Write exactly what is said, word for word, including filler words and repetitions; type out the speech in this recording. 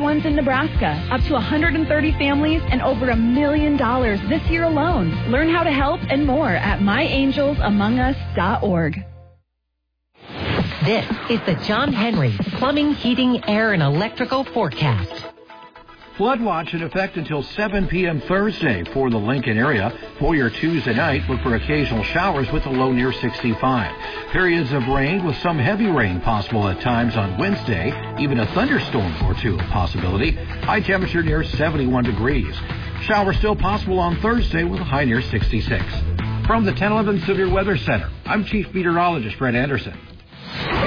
ones in Nebraska. Up to one hundred thirty families and over a million dollars this year alone. Learn how to help and more at my angels among us dot org. This is the John Henry Plumbing, Heating, Air, and Electrical Forecast. Flood watch in effect until seven p.m. Thursday for the Lincoln area. For your Tuesday night, look for occasional showers with a low near sixty-five. Periods of rain with some heavy rain possible at times on Wednesday. Even a thunderstorm or two a possibility. High temperature near seventy-one degrees. Showers still possible on Thursday with a high near sixty-six. From the ten eleven Severe Weather Center, I'm Chief Meteorologist Brett Anderson.